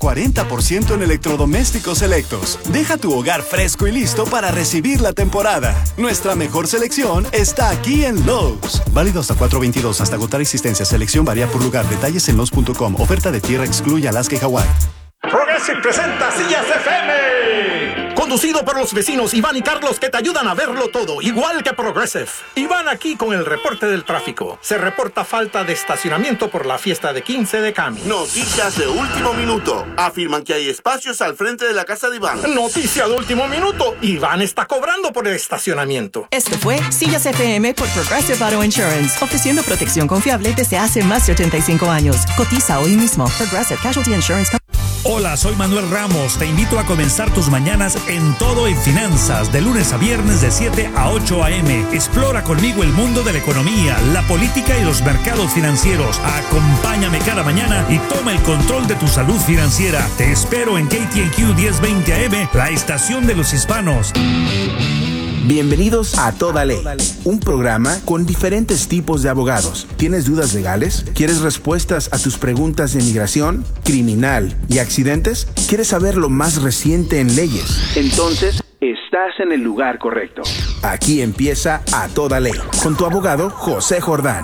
40% en electrodomésticos selectos. Deja tu hogar fresco y listo para recibir la temporada. Nuestra mejor selección está aquí en Lowe's. Válido hasta 4/22 hasta agotar existencia. Selección varía por lugar. Detalles en Lowe's.com. Oferta de tierra excluye Alaska y Hawái. Progressive presenta Sillas FM. Conducido por los vecinos Iván y Carlos, que te ayudan a verlo todo, igual que Progressive. Iván aquí con el reporte del tráfico. Se reporta falta de estacionamiento por la fiesta de 15 de Cami. Noticias de último minuto. Afirman que hay espacios al frente de la casa de Iván. Noticia de último minuto. Iván está cobrando por el estacionamiento. Esto fue Sillas FM por Progressive Auto Insurance, ofreciendo protección confiable desde hace más de 85 años. Cotiza hoy mismo. Progressive Casualty Insurance. Hola, soy Manuel Ramos. Te invito a comenzar tus mañanas en Todo en Finanzas, de lunes a viernes de 7 a 8 a.m. Explora conmigo el mundo de la economía, la política y los mercados financieros. Acompáñame cada mañana y toma el control de tu salud financiera. Te espero en KTNQ 1020 AM, la estación de los hispanos. Bienvenidos a Toda Ley, un programa con diferentes tipos de abogados. ¿Tienes dudas legales? ¿Quieres respuestas a tus preguntas de inmigración, criminal y accidentes? ¿Quieres saber lo más reciente en leyes? Entonces, estás en el lugar correcto. Aquí empieza A Toda Ley, con tu abogado José Jordán.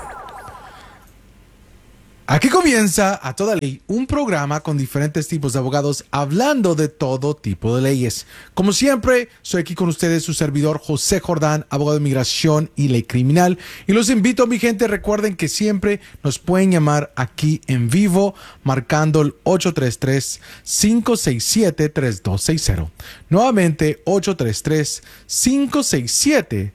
Aquí comienza A Toda Ley, un programa con diferentes tipos de abogados hablando de todo tipo de leyes. Como siempre, soy aquí con ustedes su servidor José Jordán, abogado de inmigración y ley criminal. Y los invito, mi gente, recuerden que siempre nos pueden llamar aquí en vivo marcando el 833-567-3260. Nuevamente, 833-567-3260.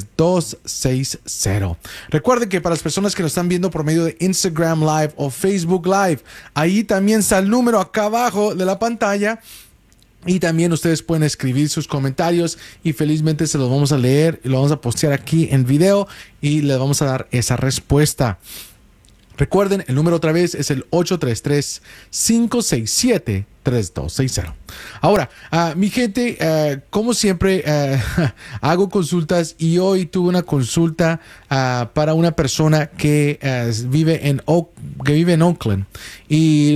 3260. Recuerden que para las personas que nos están viendo por medio de Instagram Live o Facebook Live, ahí también está el número acá abajo de la pantalla. Y también ustedes pueden escribir sus comentarios y felizmente se los vamos a leer y lo vamos a postear aquí en video y les vamos a dar esa respuesta. Recuerden, el número otra vez es el 833-567-3260. Ahora, mi gente, como siempre, hago consultas y hoy tuve una consulta para una persona que vive en Oakland. Y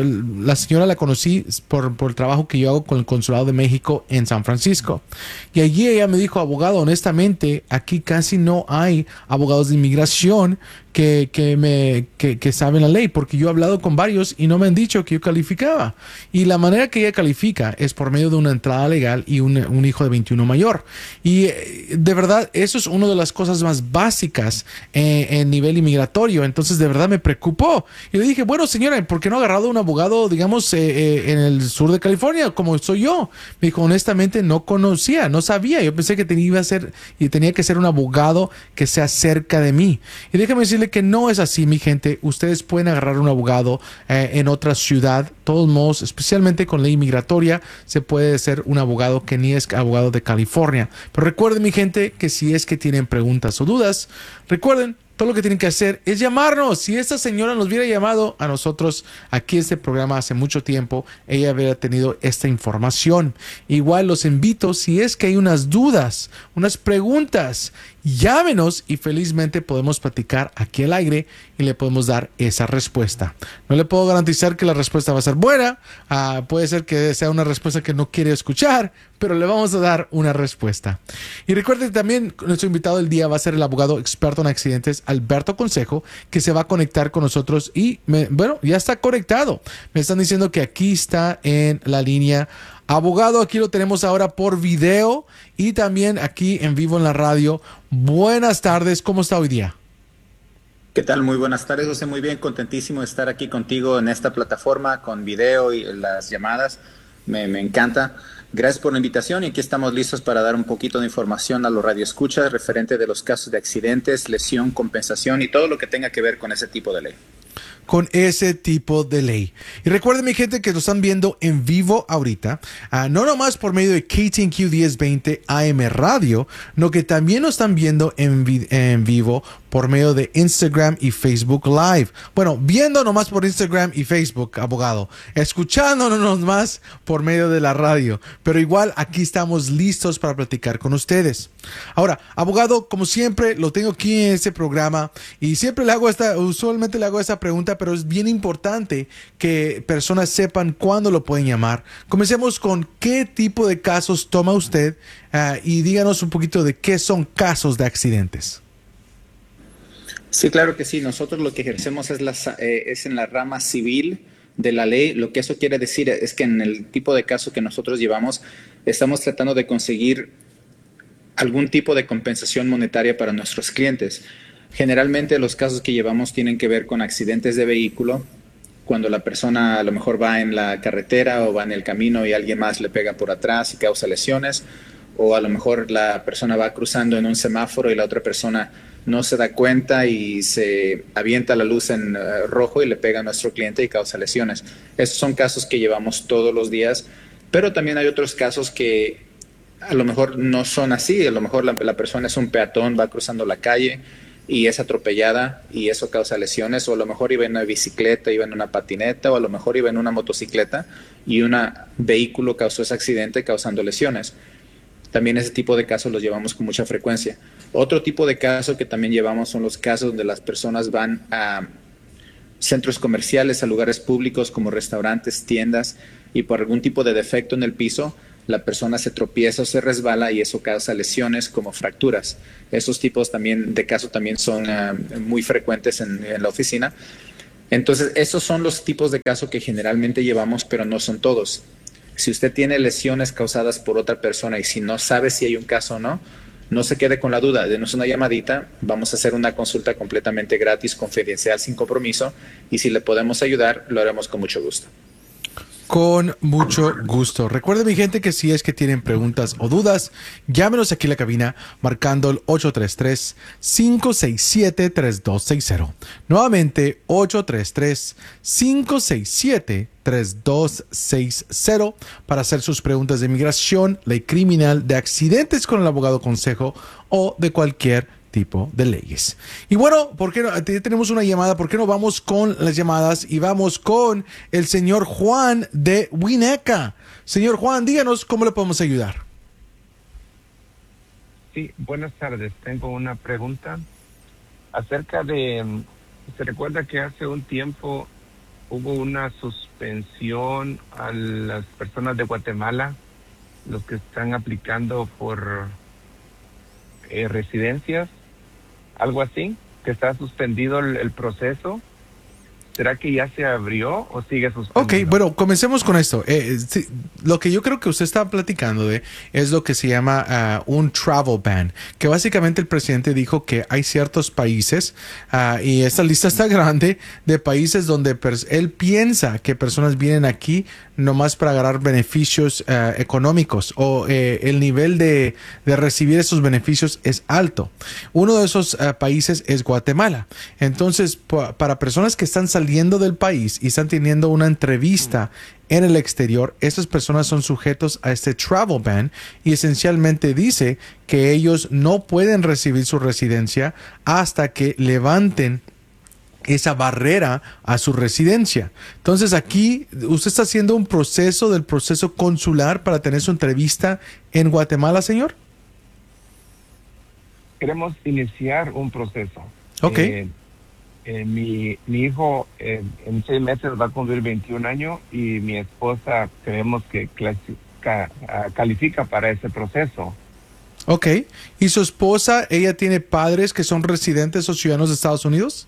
la señora la conocí por el trabajo que yo hago con el Consulado de México en San Francisco. Y allí ella me dijo, abogado, honestamente, aquí casi no hay abogados de inmigración que saben la ley, porque yo he hablado con varios y no me han dicho que yo calificaba. Y la manera que ella califica es por medio de una entrada legal y un hijo de 21 mayor. Y de verdad, eso es una de las cosas más básicas en nivel inmigratorio. Entonces, de verdad me preocupó. Y le dije, bueno, señora, ¿por qué no ha agarrado un abogado, digamos, en el sur de California, como soy yo? Me dijo, honestamente, no conocía, no sabía. Yo pensé que tenía que ser un abogado que sea cerca de mí. Y déjame decirle que no es así, mi gente. Ustedes pueden agarrar un abogado en otra ciudad. De todos modos, especialmente con ley migratoria, se puede ser un abogado que ni es abogado de California. Pero recuerden, mi gente, que si es que tienen preguntas o dudas, recuerden, todo lo que tienen que hacer es llamarnos. Si esta señora nos hubiera llamado a nosotros aquí en este programa hace mucho tiempo, ella hubiera tenido esta información. Igual los invito, si es que hay unas dudas, unas preguntas, llámenos y felizmente podemos platicar aquí al aire y le podemos dar esa respuesta. No le puedo garantizar que la respuesta va a ser buena. Puede ser que sea una respuesta que no quiere escuchar, pero le vamos a dar una respuesta. Y recuerden también, nuestro invitado del día va a ser el abogado experto en accidentes, Alberto Consejo, que se va a conectar con nosotros y, ya está conectado. Me están diciendo que aquí está en la línea. Abogado, aquí lo tenemos ahora por video y también aquí en vivo en la radio. Buenas tardes, ¿cómo está hoy día? ¿Qué tal? Muy buenas tardes, José. Muy bien, contentísimo de estar aquí contigo en esta plataforma con video y las llamadas. Me encanta. Gracias por la invitación y aquí estamos listos para dar un poquito de información a los radioescuchas referente de los casos de accidentes, lesión, compensación y todo lo que tenga que ver con ese tipo de ley. Con ese tipo de ley. Y recuerden, mi gente, que lo están viendo en vivo ahorita, no nomás por medio de KTNQ 1020 AM Radio, no que también lo están viendo en vivo por medio de Instagram y Facebook Live. Bueno, viendo nomás por Instagram y Facebook, abogado. Escuchándonos más por medio de la radio. Pero igual aquí estamos listos para platicar con ustedes. Ahora, abogado, como siempre, lo tengo aquí en este programa y siempre usualmente le hago esta pregunta, pero es bien importante que personas sepan cuándo lo pueden llamar. Comencemos con qué tipo de casos toma usted y díganos un poquito de qué son casos de accidentes. Sí, claro que sí. Nosotros lo que ejercemos es en la rama civil de la ley. Lo que eso quiere decir es que en el tipo de caso que nosotros llevamos, estamos tratando de conseguir algún tipo de compensación monetaria para nuestros clientes. Generalmente los casos que llevamos tienen que ver con accidentes de vehículo, cuando la persona a lo mejor va en la carretera o va en el camino y alguien más le pega por atrás y causa lesiones, o a lo mejor la persona va cruzando en un semáforo y la otra persona no se da cuenta y se avienta la luz en rojo y le pega a nuestro cliente y causa lesiones. Esos son casos que llevamos todos los días, pero también hay otros casos que a lo mejor no son así. A lo mejor la persona es un peatón, va cruzando la calle y es atropellada y eso causa lesiones, o a lo mejor iba en una bicicleta, iba en una patineta, o a lo mejor iba en una motocicleta y un vehículo causó ese accidente causando lesiones. También ese tipo de casos los llevamos con mucha frecuencia. Otro tipo de caso que también llevamos son los casos donde las personas van a centros comerciales, a lugares públicos como restaurantes, tiendas, y por algún tipo de defecto en el piso, la persona se tropieza o se resbala y eso causa lesiones como fracturas. Esos tipos de casos también son muy frecuentes en la oficina. Entonces, esos son los tipos de casos que generalmente llevamos, pero no son todos. Si usted tiene lesiones causadas por otra persona y si no sabe si hay un caso o no, no se quede con la duda, denos una llamadita, vamos a hacer una consulta completamente gratis, confidencial, sin compromiso, y si le podemos ayudar, lo haremos con mucho gusto. Con mucho gusto. Recuerden, mi gente, que si es que tienen preguntas o dudas, llámenos aquí a la cabina marcando el 833-567-3260. Nuevamente, 833-567-3260 para hacer sus preguntas de inmigración, ley criminal, de accidentes con el abogado consejo o de cualquier tipo de leyes. Y bueno, ¿por qué no? Tenemos una llamada, ¿por qué no vamos con las llamadas y vamos con el señor Juan de Winnetka? Señor Juan, díganos cómo le podemos ayudar. Sí, buenas tardes. Tengo una pregunta acerca de, ¿se recuerda que hace un tiempo hubo una suspensión a las personas de Guatemala, los que están aplicando por residencias? Algo así, que está suspendido el proceso. ¿Será que ya se abrió o sigue suspendido? Ok, bueno, comencemos con esto. Sí, lo que yo creo que usted está platicando de es lo que se llama un travel ban, que básicamente el presidente dijo que hay ciertos países, y esta lista está grande, de países donde él piensa que personas vienen aquí nomás para agarrar beneficios económicos, o el nivel de recibir esos beneficios es alto. Uno de esos países es Guatemala. Entonces, para personas que están saliendo del país y están teniendo una entrevista en el exterior, esas personas son sujetos a este travel ban y esencialmente dice que ellos no pueden recibir su residencia hasta que levanten esa barrera a su residencia. Entonces aquí usted está haciendo un proceso del proceso consular para tener su entrevista en Guatemala, señor. Queremos iniciar un proceso. Ok. Mi hijo en 6 meses va a cumplir 21 años y mi esposa creemos que califica para ese proceso. Ok. ¿Y su esposa, ella tiene padres que son residentes o ciudadanos de Estados Unidos?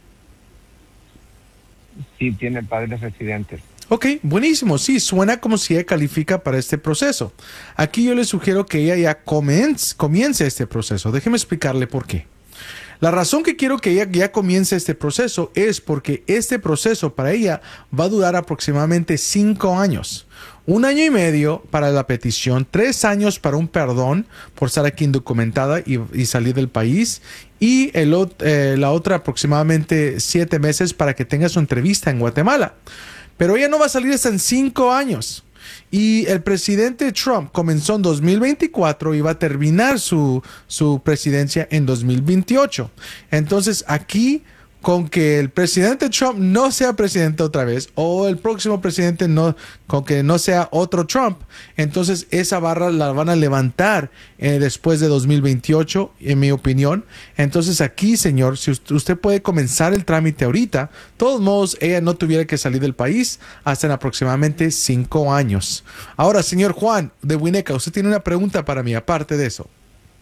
Sí, tiene padres residentes. Ok, buenísimo. Sí, suena como si ella califica para este proceso. Aquí yo le sugiero que ella ya comience este proceso. Déjeme explicarle por qué. La razón que quiero que ella ya comience este proceso es porque este proceso para ella va a durar aproximadamente 5 años. 1 año y medio para la petición, 3 años para un perdón por estar aquí indocumentada y salir del país, y la otra aproximadamente 7 meses para que tenga su entrevista en Guatemala. Pero ella no va a salir hasta en 5 años. Y el presidente Trump comenzó en 2024 y va a terminar su presidencia en 2028. Entonces aquí, con que el presidente Trump no sea presidente otra vez, o el próximo presidente con que no sea otro Trump, entonces esa barra la van a levantar después de 2028, en mi opinión. Entonces aquí, señor, si usted puede comenzar el trámite ahorita, de todos modos, ella no tuviera que salir del país hasta en aproximadamente 5 años. Ahora, señor Juan de Winnetka, usted tiene una pregunta para mí, aparte de eso.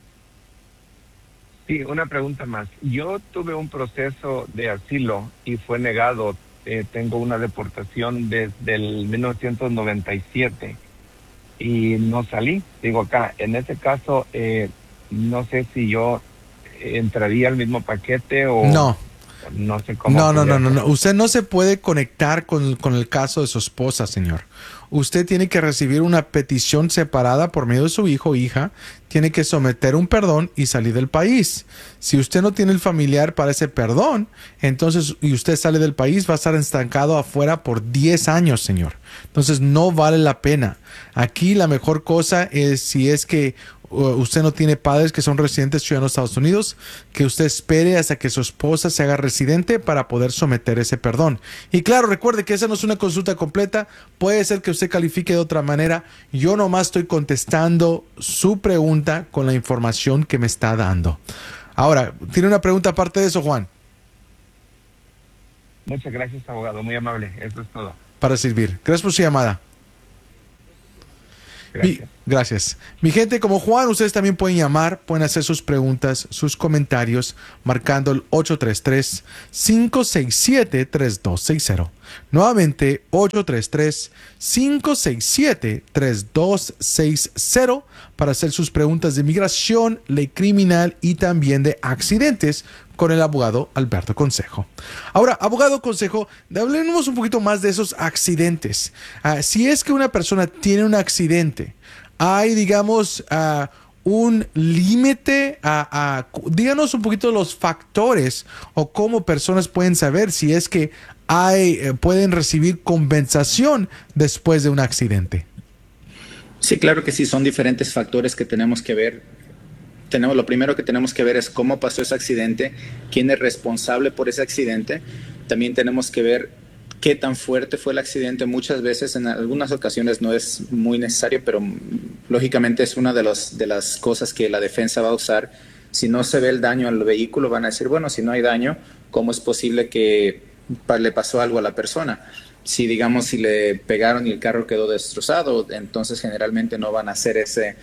Sí, una pregunta más. Yo tuve un proceso de asilo y fue negado. Tengo una deportación desde el 1997 y no salí. Digo acá, en ese caso, no sé si yo entraría al mismo paquete o... No sé cómo. No. Usted no se puede conectar con el caso de su esposa, señor. Usted tiene que recibir una petición separada por medio de su hijo o hija. Tiene que someter un perdón y salir del país. Si usted no tiene el familiar para ese perdón, entonces, y usted sale del país, va a estar estancado afuera por 10 años, señor. Entonces, no vale la pena. Aquí la mejor cosa es, si es que usted no tiene padres que son residentes ciudadanos de Estados Unidos, que usted espere hasta que su esposa se haga residente para poder someter ese perdón. Y claro, recuerde que esa no es una consulta completa. Puede ser que usted califique de otra manera. Yo nomás estoy contestando su pregunta con la información que me está dando. Ahora, ¿tiene una pregunta aparte de eso, Juan? Muchas gracias, abogado. Muy amable. Eso es todo. Para servir. Gracias por su llamada. Gracias. Mi gente, como Juan, ustedes también pueden llamar, pueden hacer sus preguntas, sus comentarios, marcando el 833-567-3260. Nuevamente, 833-567-3260 para hacer sus preguntas de migración, ley criminal y también de accidentes con el abogado Alberto Consejo. Ahora, abogado Consejo, hablemos un poquito más de esos accidentes. Si es que una persona tiene un accidente, hay, digamos, un límite. Díganos un poquito los factores o cómo personas pueden saber si es que pueden recibir compensación después de un accidente. Sí, claro que sí, son diferentes factores que tenemos que ver. Lo primero que tenemos que ver es cómo pasó ese accidente, quién es responsable por ese accidente. También tenemos que ver qué tan fuerte fue el accidente. Muchas veces, en algunas ocasiones no es muy necesario, pero lógicamente es una de las cosas que la defensa va a usar. Si no se ve el daño al vehículo, van a decir, bueno, si no hay daño, ¿cómo es posible que le pasó algo a la persona? Si, digamos, si le pegaron y el carro quedó destrozado, entonces generalmente no van a hacer ese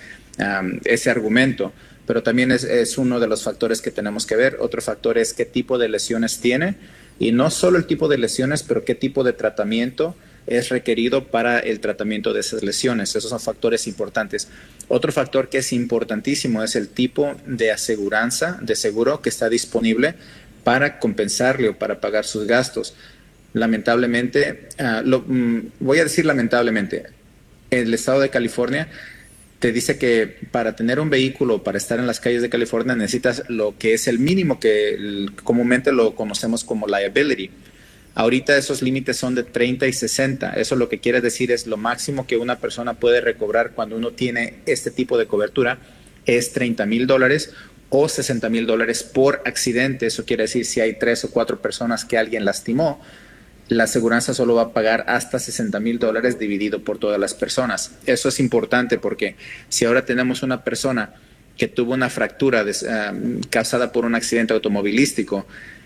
argumento. Pero también es uno de los factores que tenemos que ver. Otro factor es qué tipo de lesiones tiene, y no solo el tipo de lesiones, pero qué tipo de tratamiento es requerido para el tratamiento de esas lesiones. Esos son factores importantes. Otro factor que es importantísimo es el tipo de aseguranza, de seguro que está disponible para compensarle o para pagar sus gastos. Lamentablemente, voy a decir lamentablemente, el estado de California te dice que para tener un vehículo, para estar en las calles de California, necesitas lo que es el mínimo que comúnmente lo conocemos como liability. Ahorita esos límites son de 30 y 60. Eso lo que quiere decir es lo máximo que una persona puede recobrar cuando uno tiene este tipo de cobertura es $30,000 o $60,000 por accidente. Eso quiere decir si hay 3 o 4 personas que alguien lastimó, la aseguranza solo va a pagar hasta $60,000 dividido por todas las personas. Eso es importante porque si ahora tenemos una persona que tuvo una fractura causada por un accidente automovilístico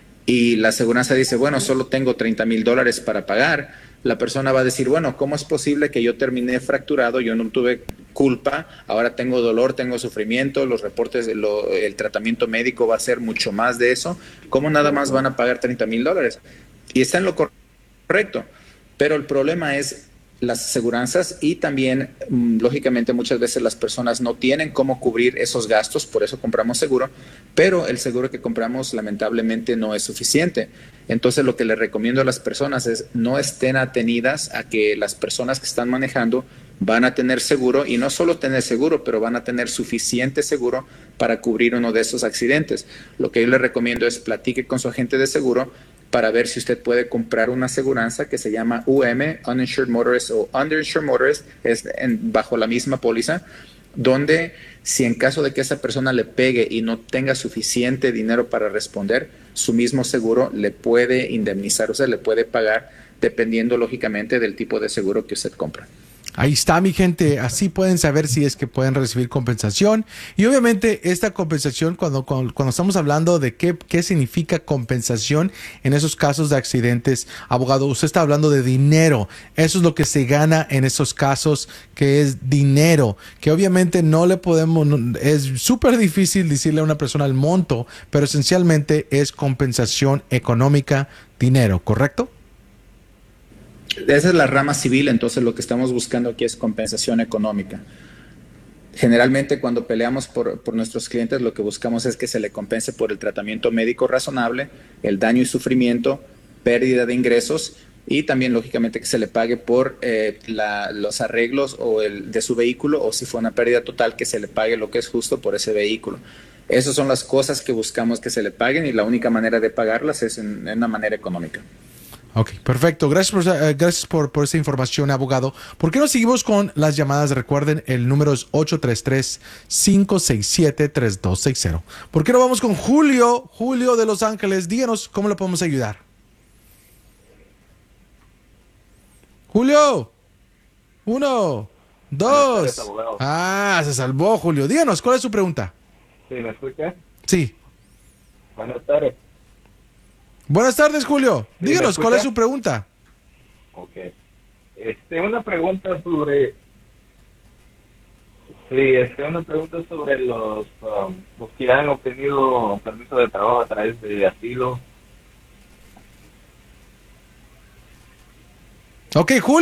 y la aseguranza dice, bueno, solo tengo $30,000 para pagar, la persona va a decir, bueno, ¿cómo es posible que yo terminé fracturado, yo no tuve culpa, ahora tengo dolor, tengo sufrimiento, los reportes, el tratamiento médico va a ser mucho más de eso, ¿cómo nada más van a pagar $30,000? Y está en lo correcto, pero el problema es las aseguranzas y también, lógicamente, muchas veces las personas no tienen cómo cubrir esos gastos, por eso compramos seguro, pero el seguro que compramos lamentablemente no es suficiente. Entonces, lo que les recomiendo a las personas es no estén atenidas a que las personas que están manejando van a tener seguro, y no solo tener seguro, pero van a tener suficiente seguro para cubrir uno de esos accidentes. Lo que yo les recomiendo es platique con su agente de seguro, para ver si usted puede comprar una aseguranza que se llama UM, Uninsured Motorist o Underinsured Motorist, bajo la misma póliza, donde si en caso de que esa persona le pegue y no tenga suficiente dinero para responder, su mismo seguro le puede indemnizar, o sea, le puede pagar dependiendo lógicamente del tipo de seguro que usted compra. Ahí está, mi gente. Así pueden saber si es que pueden recibir compensación. Y obviamente esta compensación, cuando estamos hablando de qué significa compensación en esos casos de accidentes, abogado, usted está hablando de dinero. Eso es lo que se gana en esos casos, que es dinero. Que obviamente no le podemos, es súper difícil decirle a una persona el monto, pero esencialmente es compensación económica, dinero, ¿correcto? Esa es la rama civil, entonces lo que estamos buscando aquí es compensación económica. Generalmente cuando peleamos por nuestros clientes, lo que buscamos es que se le compense por el tratamiento médico razonable, el daño y sufrimiento, pérdida de ingresos y también lógicamente que se le pague por los arreglos de su vehículo, o si fue una pérdida total, que se le pague lo que es justo por ese vehículo. Esas son las cosas que buscamos que se le paguen, y la única manera de pagarlas es en una manera económica. Ok, perfecto. Gracias por esa información, abogado. ¿Por qué no seguimos con las llamadas? Recuerden, el número es 833-567-3260. ¿Por qué no vamos con Julio? Julio de Los Ángeles. Díganos cómo le podemos ayudar. Julio. 1, 2. Se salvó, Julio. Díganos, ¿cuál es su pregunta? ¿Sí, me escucha? Sí. Buenas tardes. Buenas tardes, Julio. Díganos, ¿cuál es su pregunta? Ok. Una pregunta sobre... una pregunta sobre los que han obtenido permiso de trabajo a través de asilo. Ok, Julio.